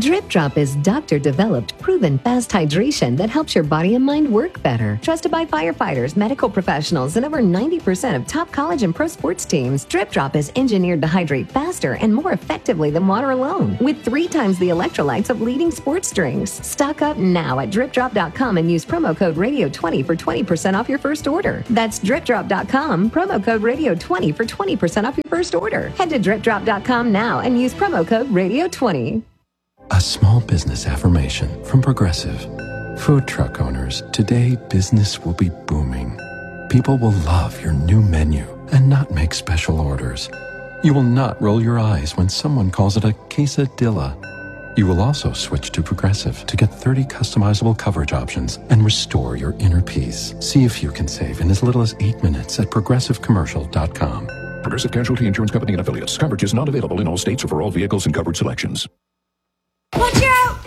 Drip Drop is doctor-developed, proven fast hydration that helps your body and mind work better. Trusted by firefighters, medical professionals, and over 90% of top college and pro sports teams, Drip Drop is engineered to hydrate faster and more effectively than water alone, with 3 times the electrolytes of leading sports drinks. Stock up now at DripDrop.com and use promo code Radio20 for 20% off your first order. That's DripDrop.com, promo code Radio20 for 20% off your first order. Head to DripDrop.com now and use promo code Radio20. A small business affirmation from Progressive. Food truck owners, today business will be booming. People will love your new menu and not make special orders. You will not roll your eyes when someone calls it a quesadilla. You will also switch to Progressive to get 30 customizable coverage options and restore your inner peace. See if you can save in as little as 8 minutes at progressivecommercial.com. Progressive Casualty Insurance Company and Affiliates. Coverage is not available in all states or for all vehicles and coverage selections. Watch out!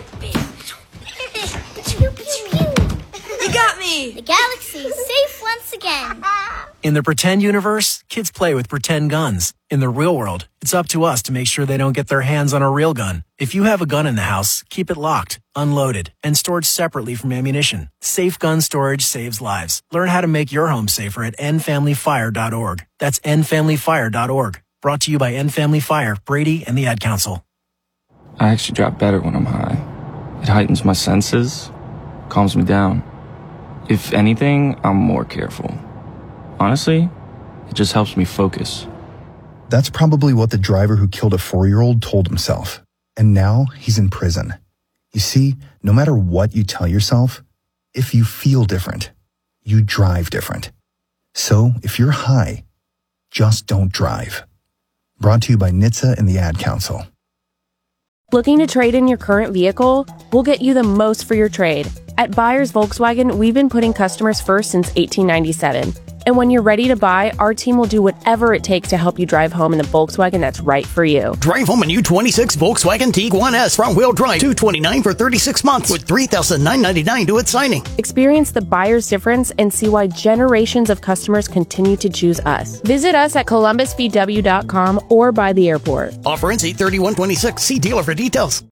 You got me! The galaxy is safe once again. In the pretend universe, kids play with pretend guns. In the real world, it's up to us to make sure they don't get their hands on a real gun. If you have a gun in the house, keep it locked, unloaded, and stored separately from ammunition. Safe gun storage saves lives. Learn how to make your home safer at endfamilyfire.org. That's endfamilyfire.org. Brought to you by End Family Fire, Brady, and the Ad Council. I actually drive better when I'm high. It heightens my senses, calms me down. If anything, I'm more careful. Honestly, it just helps me focus. That's probably what the driver who killed a 4-year-old told himself. And now he's in prison. You see, no matter what you tell yourself, if you feel different, you drive different. So if you're high, just don't drive. Brought to you by NHTSA and the Ad Council. Looking to trade in your current vehicle? We'll get you the most for your trade. At Buyers Volkswagen, we've been putting customers first since 1897. And when you're ready to buy, our team will do whatever it takes to help you drive home in the Volkswagen that's right for you. Drive home a new 26 Volkswagen Tiguan S front-wheel drive, $229 for 36 months with $3,999 due at signing. Experience the buyer's difference and see why generations of customers continue to choose us. Visit us at columbusvw.com or by the airport. Offer ends 8/31/26. See dealer for details.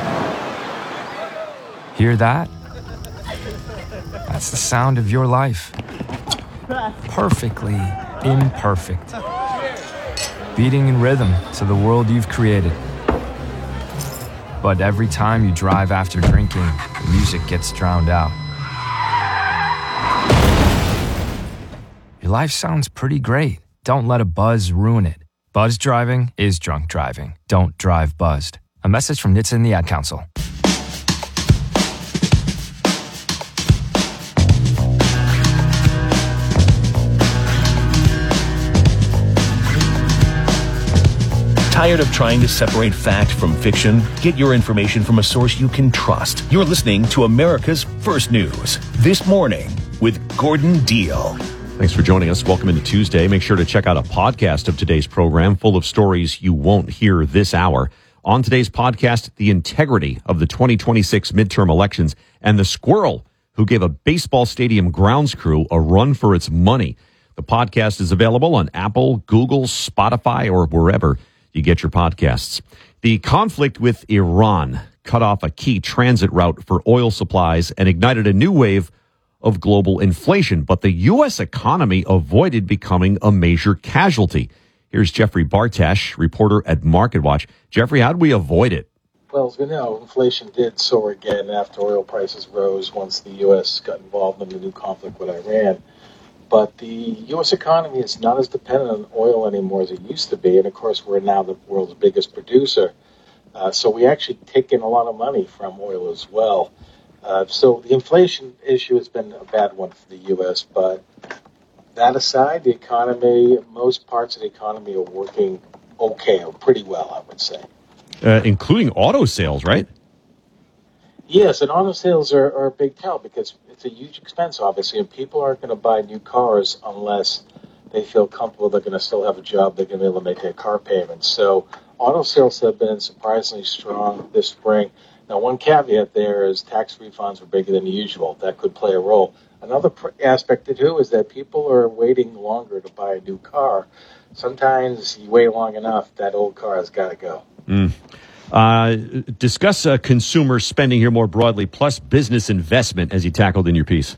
Hear that? That's the sound of your life. Perfectly imperfect. Beating in rhythm to the world you've created. But every time you drive after drinking, the music gets drowned out. Your life sounds pretty great. Don't let a buzz ruin it. Buzz driving is drunk driving. Don't drive buzzed. A message from NHTSA and the Ad Council. Tired of trying to separate fact from fiction? Get your information from a source you can trust. You're listening to America's First News This Morning with Gordon Deal. Thanks for joining us. Welcome into Tuesday. Make sure to check out a podcast of today's program full of stories you won't hear this hour. On today's podcast, the integrity of the 2026 midterm elections and the squirrel who gave a baseball stadium grounds crew a run for its money. The podcast is available on Apple, Google, Spotify, or wherever you get your podcasts. The conflict with Iran cut off a key transit route for oil supplies and ignited a new wave of global inflation. But the U.S. economy avoided becoming a major casualty. Here's Jeffrey Bartash, reporter at MarketWatch. Jeffrey, how did we avoid it? Well, as we know, inflation did soar again after oil prices rose once the U.S. got involved in the new conflict with Iran. But the U.S. economy is not as dependent on oil anymore as it used to be. And, of course, we're now the world's biggest producer. So we actually take in a lot of money from oil as well. So the inflation issue has been a bad one for the U.S. But that aside, the economy, most parts of the economy are working okay, or pretty well, I would say. Including auto sales, right? Yes, and auto sales are a big tell because it's a huge expense, obviously, and people aren't going to buy new cars unless they feel comfortable they're going to still have a job, they're going to be able to make their car payments. So auto sales have been surprisingly strong this spring. Now, one caveat there is tax refunds were bigger than usual. That could play a role. Another aspect to do is that people are waiting longer to buy a new car. Sometimes you wait long enough, that old car has got to go. Discuss consumer spending here more broadly, plus business investment as you tackled in your piece.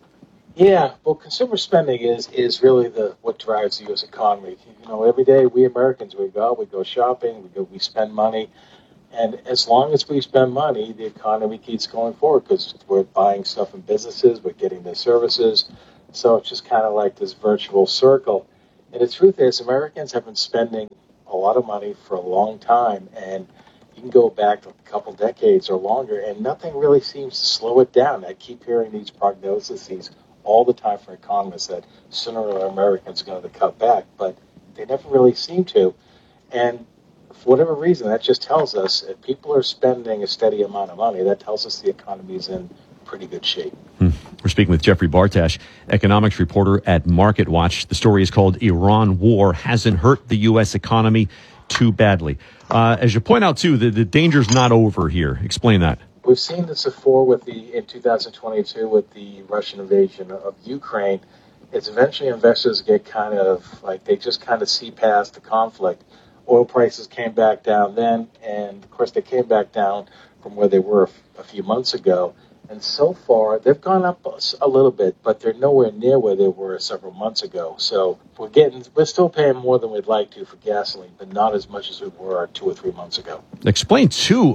Yeah, well, consumer spending is really what drives the U.S. economy. You know, every day we Americans, we go shopping, we spend money. And as long as we spend money, the economy keeps going forward because we're buying stuff in businesses, we're getting the services. So it's just kind of like this virtual circle. And the truth is, Americans have been spending a lot of money for a long time. And you can go back a couple decades or longer, and nothing really seems to slow it down. I keep hearing these prognoses all the time from economists that sooner or later Americans are going to cut back, but they never really seem to. And for whatever reason, that just tells us if people are spending a steady amount of money, that tells us the economy is in pretty good shape. We're speaking with Jeffrey Bartash, economics reporter at MarketWatch. The story is called Iran War Hasn't Hurt the U.S. Economy Too Badly. As you point out, too, the danger's not over here. Explain that. We've seen this before in 2022 with the Russian invasion of Ukraine. It's eventually investors get kind of like they just kind of see past the conflict. Oil prices came back down then, and of course they came back down from where they were a few months ago. And so far, they've gone up a little bit, but they're nowhere near where they were several months ago. So we're still paying more than we'd like to for gasoline, but not as much as we were 2 or 3 months ago. Explain, too,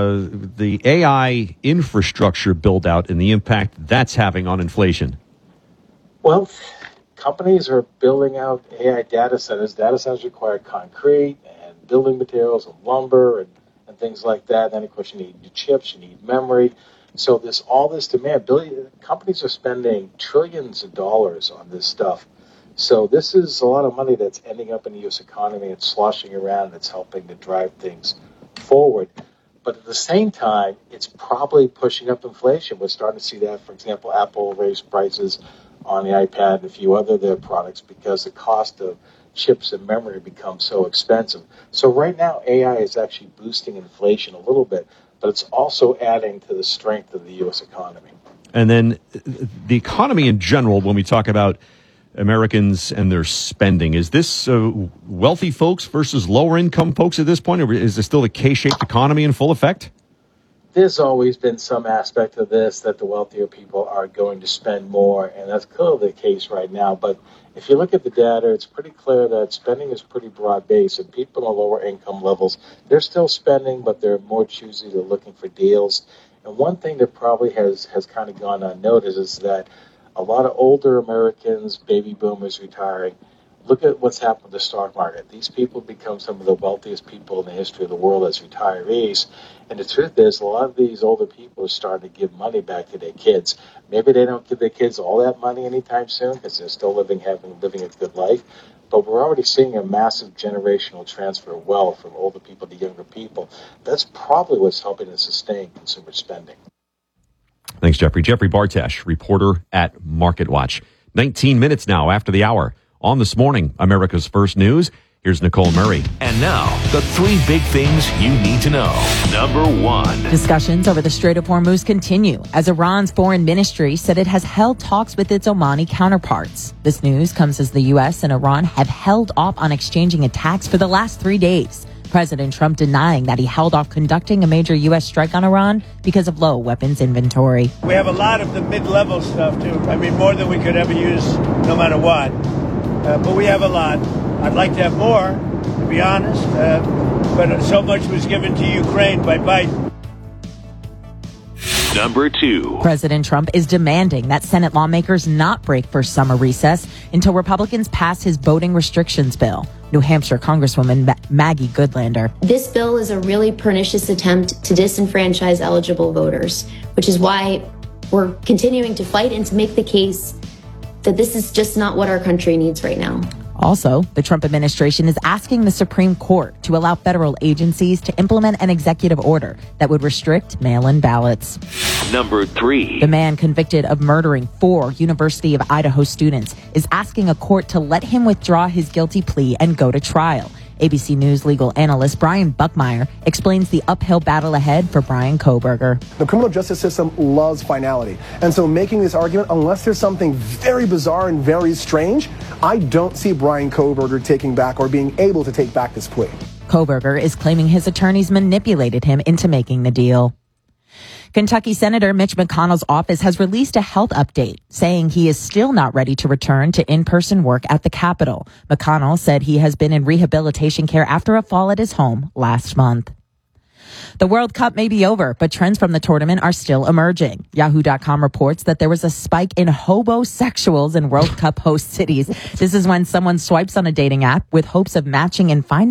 the AI infrastructure build-out and the impact that's having on inflation. Well, companies are building out AI data centers. Data centers require concrete and building materials and lumber and things like that. Then, of course, you need chips, you need memory. So there's all this demand. Companies are spending trillions of dollars on this stuff. So this is a lot of money that's ending up in the U.S. economy. It's sloshing around. It's helping to drive things forward. But at the same time, it's probably pushing up inflation. We're starting to see that. For example, Apple raised prices on the iPad and a few other of their products because the cost of chips and memory becomes so expensive. So right now, AI is actually boosting inflation a little bit, but it's also adding to the strength of the U.S. economy. And then the economy in general, when we talk about Americans and their spending, is this wealthy folks versus lower income folks at this point, or is there still a K-shaped economy in full effect? There's always been some aspect of this that the wealthier people are going to spend more, and that's clearly the case right now. But if you look at the data, it's pretty clear that spending is pretty broad-based, and people on lower income levels, they're still spending, but they're more choosy. They're looking for deals. And one thing that probably has kind of gone unnoticed is that a lot of older Americans, baby boomers retiring, look at what's happened with the stock market. These people become some of the wealthiest people in the history of the world as retirees. And the truth is, a lot of these older people are starting to give money back to their kids. Maybe they don't give their kids all that money anytime soon because they're still living a good life. But we're already seeing a massive generational transfer of wealth from older people to younger people. That's probably what's helping to sustain consumer spending. Thanks, Jeffrey. Jeffrey Bartash, reporter at MarketWatch. 19 minutes now after the hour. On This Morning, America's First News, here's Nicole Murray. And now, the 3 big things you need to know. Number 1. Discussions over the Strait of Hormuz continue as Iran's foreign ministry said it has held talks with its Omani counterparts. This news comes as the U.S. and Iran have held off on exchanging attacks for the last 3 days. President Trump denying that he held off conducting a major U.S. strike on Iran because of low weapons inventory. We have a lot of the mid-level stuff, too. I mean, more than we could ever use no matter what. But we have a lot. I'd like to have more, to be honest. But so much was given to Ukraine by Biden. Number 2. President Trump is demanding that Senate lawmakers not break for summer recess until Republicans pass his voting restrictions bill. New Hampshire Congresswoman Maggie Goodlander. This bill is a really pernicious attempt to disenfranchise eligible voters, which is why we're continuing to fight and to make the case that this is just not what our country needs right now. Also, the Trump administration is asking the Supreme Court to allow federal agencies to implement an executive order that would restrict mail-in ballots. Number 3. The man convicted of murdering 4 University of Idaho students is asking a court to let him withdraw his guilty plea and go to trial. ABC News legal analyst Brian Buckmeyer explains the uphill battle ahead for Bryan Kohberger. The criminal justice system loves finality. And so making this argument, unless there's something very bizarre and very strange, I don't see Bryan Kohberger taking back or being able to take back this plea. Kohberger is claiming his attorneys manipulated him into making the deal. Kentucky Senator Mitch McConnell's office has released a health update saying he is still not ready to return to in-person work at the Capitol. McConnell said he has been in rehabilitation care after a fall at his home last month. The World Cup may be over, but trends from the tournament are still emerging. Yahoo.com reports that there was a spike in hobosexuals in World Cup host cities. This is when someone swipes on a dating app with hopes of matching and finding